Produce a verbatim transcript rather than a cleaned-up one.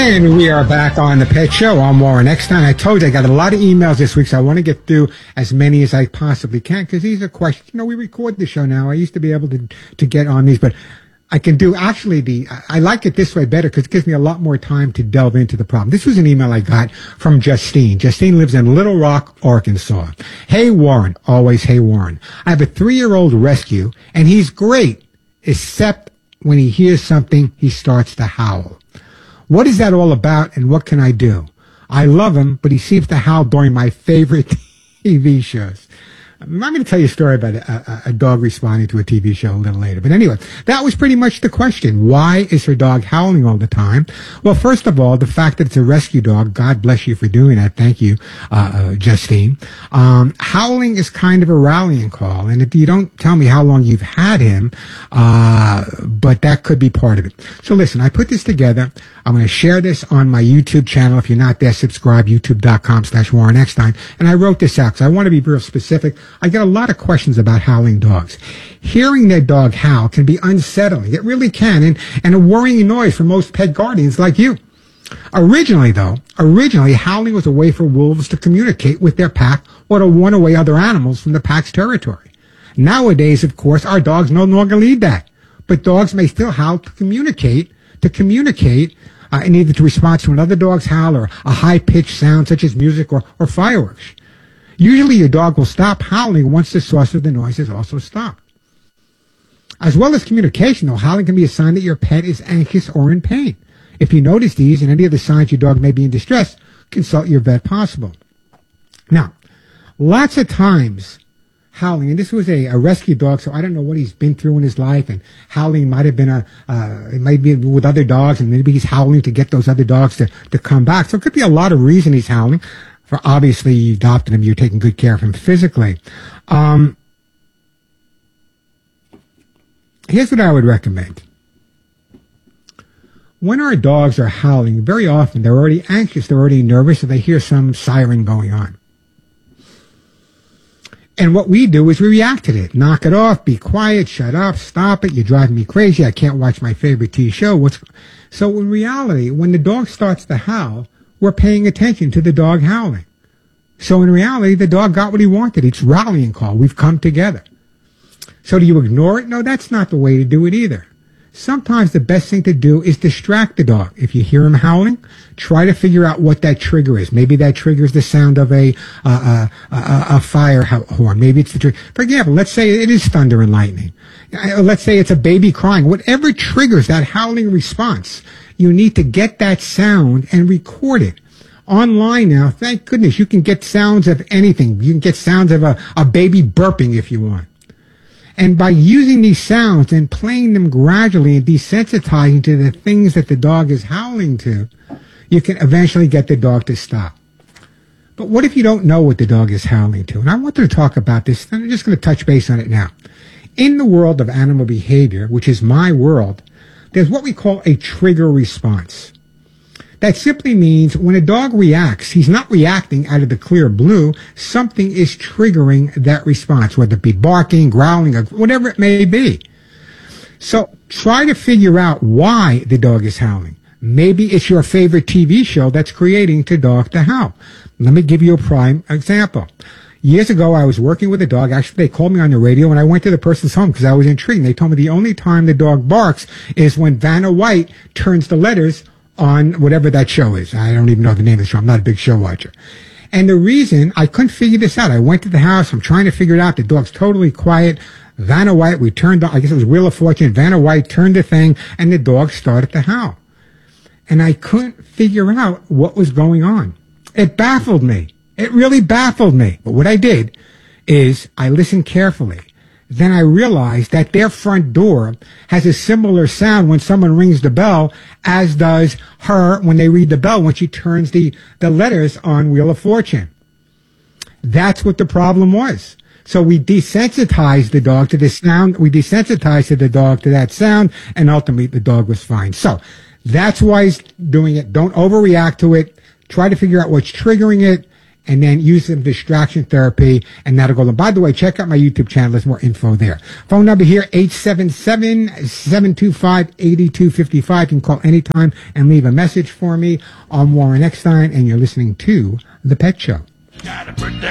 And we are back on the Pet Show. I'm Warren Eckstein. I told you I got a lot of emails this week, so I want to get through as many as I possibly can because these are questions. You know, we record the show now. I used to be able to to get on these, but I can do actually the. I like it this way better because it gives me a lot more time to delve into the problem. This was an email I got from Justine. Justine lives in Little Rock, Arkansas. Hey Warren, always hey Warren. I have a three-year-old rescue, and he's great, except when he hears something, he starts to howl. What is that all about, and what can I do? I love him, but he seems to howl during my favorite T V shows. I'm going to tell you a story about a, a, a dog responding to a T V show a little later. But anyway, that was pretty much the question. Why is her dog howling all the time? Well, first of all, the fact that it's a rescue dog, God bless you for doing that. Thank you, uh, uh, Justine. Um, howling is kind of a rallying call. And if you don't tell me how long you've had him, uh, but that could be part of it. So listen, I put this together. I'm going to share this on my YouTube channel. If you're not there, subscribe, youtube.com slash Warren Eckstein. And I wrote this out because I want to be real specific. I get a lot of questions about howling dogs. Hearing their dog howl can be unsettling. It really can, and, and a worrying noise for most pet guardians like you. Originally, though, originally howling was a way for wolves to communicate with their pack or to warn away other animals from the pack's territory. Nowadays, of course, our dogs no longer need that. But dogs may still howl to communicate, to communicate, uh, in either to respond to another dog's howl or a high-pitched sound such as music or, or fireworks. Usually your dog will stop howling once the source of the noise has also stopped. As well as communication, though, howling can be a sign that your pet is anxious or in pain. If you notice these and any other signs your dog may be in distress, consult your vet possible. Now, lots of times howling, and this was a, a rescue dog, so I don't know what he's been through in his life, and howling might have been a, uh, it might be with other dogs, and maybe he's howling to get those other dogs to, to come back. So it could be a lot of reason he's howling. For obviously you adopted him, you're taking good care of him physically. Um, here's what I would recommend. When our dogs are howling, very often they're already anxious, they're already nervous, and they hear some siren going on. And what we do is we react to it. Knock it off, be quiet, shut up, stop it, you're driving me crazy, I can't watch my favorite T V show. What's... So in reality, when the dog starts to howl, we're paying attention to the dog howling. So in reality, the dog got what he wanted. It's rallying call. We've come together. So do you ignore it? No, that's not the way to do it either. Sometimes the best thing to do is distract the dog. If you hear him howling, try to figure out what that trigger is. Maybe that trigger is the sound of a, uh, a, a, a fire horn. Maybe it's the trigger. For example, let's say it is thunder and lightning. Let's say it's a baby crying. Whatever triggers that howling response, you need to get that sound and record it. Online now, thank goodness, you can get sounds of anything. You can get sounds of a, a baby burping if you want. And by using these sounds and playing them gradually and desensitizing to the things that the dog is howling to, you can eventually get the dog to stop. But what if you don't know what the dog is howling to? And I wanted to talk about this, and I'm just going to touch base on it now. In the world of animal behavior, which is my world, there's what we call a trigger response. That simply means when a dog reacts, he's not reacting out of the clear blue. Something is triggering that response, whether it be barking, growling, or whatever it may be. So try to figure out why the dog is howling. Maybe it's your favorite T V show that's creating the dog to howl. Let me give you a prime example. Years ago, I was working with a dog. Actually, they called me on the radio, and I went to the person's home because I was intrigued. They told me the only time the dog barks is when Vanna White turns the letters on whatever that show is. I don't even know the name of the show. I'm not a big show watcher. And the reason, I couldn't figure this out. I went to the house. I'm trying to figure it out. The dog's totally quiet. Vanna White, we turned on, I guess it was Wheel of Fortune. Vanna White turned the thing, and the dog started to howl. And I couldn't figure out what was going on. It baffled me. It really baffled me. But what I did is I listened carefully. Then I realized that their front door has a similar sound when someone rings the bell, as does her when they read the bell when she turns the, the letters on Wheel of Fortune. That's what the problem was. So we desensitized the dog to the sound. We desensitized the dog to that sound, and ultimately the dog was fine. So that's why he's doing it. Don't overreact to it. Try to figure out what's triggering it, and then use some distraction therapy, and that'll go. By the way, check out my YouTube channel. There's more info there. Phone number here, eight seven seven, seven two five, eight two five five. You can call anytime and leave a message for me. I'm Warren Eckstein, and you're listening to The Pet Show.